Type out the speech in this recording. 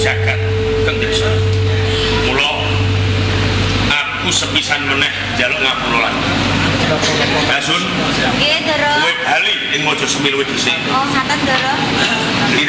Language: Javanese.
jagat teng desa. Mula aku sepisan meneh njaluk ngapura. Dasun. Nggih, Doro. Kowe bali ing Mojosemi luwih dhisik. Oh, ngaten, Doro.